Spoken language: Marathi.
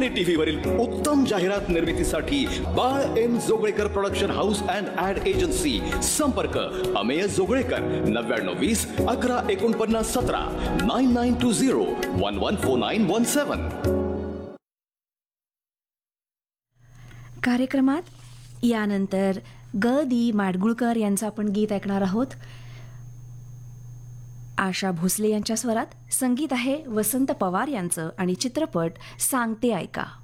सोनी टीव्ही वरील उत्तम जाहिरात निर्मितीसाठी बाळ M Joglekar production house and add agency. संपर्क अमेय जोगळेकर 9920114917 9920114917. कार्यक्रमात यानंतर ग दी माडगुळकर यांचं आपण गीत ऐकणार आहोत. आशा भोसले यांच्या स्वरात. संगीत आहे वसंत पवार यांचं आणि चित्रपट सांगते ऐका.